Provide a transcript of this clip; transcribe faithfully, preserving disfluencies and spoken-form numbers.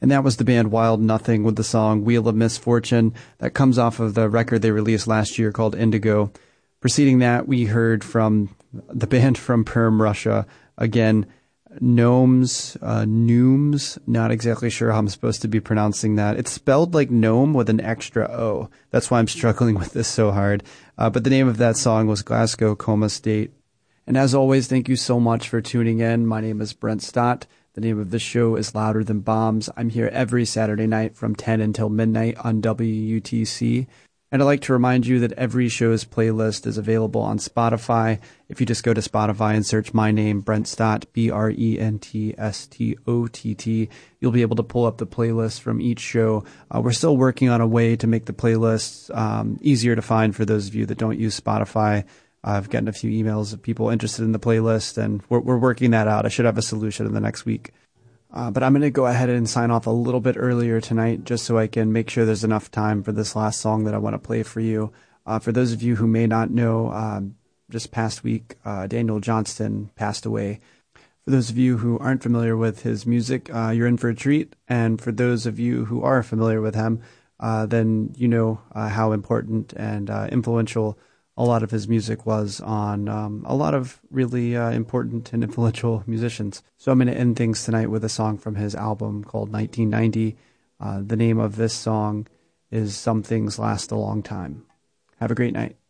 And that was the band Wild Nothing with the song Wheel of Misfortune. That comes off of the record they released last year called Indigo. Preceding that, we heard from the band from Perm, Russia. Again, Gnomes, uh, Nooms, not exactly sure how I'm supposed to be pronouncing that. It's spelled like gnome with an extra O. That's why I'm struggling with this so hard. Uh, but the name of that song was Glasgow Coma State. And as always, thank you so much for tuning in. My name is Brent Stott. The name of the show is Louder Than Bombs. I'm here every Saturday night from ten until midnight on W U T C. And I'd like to remind you that every show's playlist is available on Spotify. If you just go to Spotify and search my name, Brent Stott, B R E N T S T O T T, you'll be able to pull up the playlist from each show. Uh, we're still working on a way to make the playlists um, easier to find for those of you that don't use Spotify. I've gotten a few emails of people interested in the playlist, and we're, we're working that out. I should have a solution in the next week. Uh, but I'm going to go ahead and sign off a little bit earlier tonight just so I can make sure there's enough time for this last song that I want to play for you. Uh, for those of you who may not know, um, just past week, uh, Daniel Johnston passed away. For those of you who aren't familiar with his music, uh, you're in for a treat. And for those of you who are familiar with him, uh, then you know uh, how important and uh, influential a lot of his music was on um, a lot of really uh, important and influential musicians. So I'm going to end things tonight with a song from his album called nineteen ninety. Uh, the name of this song is Some Things Last a Long Time. Have a great night.